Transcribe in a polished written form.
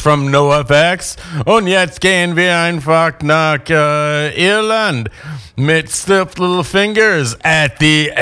from NoFX. Und jetzt gehen wir einfach nach Irland mit Stiff Little Fingers at the